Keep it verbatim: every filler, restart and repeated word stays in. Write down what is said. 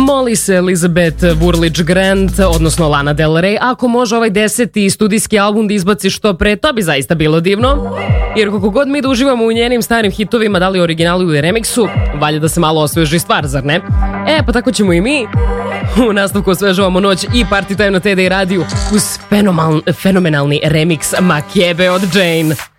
Moli se Elizabeth Wurlidge Grant, odnosno Lana Del Rey, ako može ovaj deseti studijski album da izbaci što pre, to bi zaista bilo divno. Jer kako god mi da uživamo u njenim starim hitovima, da li originalu ili remiksu, valja da se malo osveži stvar, zar ne? E, pa tako ćemo i mi. U nastavku osvežavamo noć i Party Time na T D I radiju uz fenomenalni remix Makebe od Jane.